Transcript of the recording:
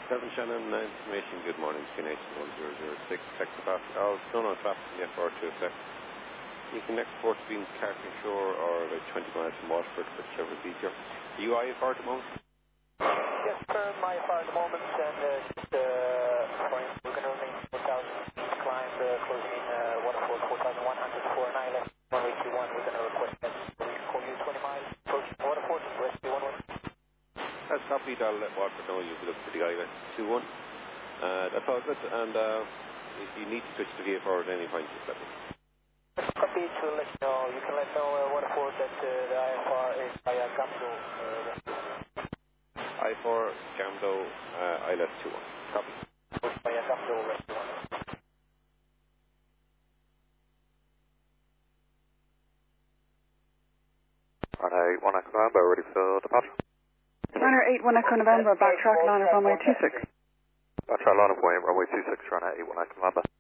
7 Shannon, information, good morning, Nation 1006, text the pass, still on traffic in the F4 to effect. You can export between Carrick Shore or about 20 miles from Waterford, whichever is easier. Are you IFR at the moment? Yes, sir, I'm IFR at the moment, and we're going to remain 4,000 feet climb, closing in Waterford 4,100 for an island, runway 21, we're going to request that we can call you 20 miles, approaching Waterford, rescue 11. That's copy, I'll let Waterford know you'll be looking for the island 21. That's all good, and if you need to switch to VFR at any point, just let me know. Copy to let you know. You can let know Waterford that the IFR is via Gamdo. I4, Gamdo, ILS 21. Copy. Via Gamdo, rescue 1. Runway 1 Echo November, ready for departure. Runner 81 Echo November, backtrack line of runway 26. Backtrack line of runway 26, runner 81 Echo November.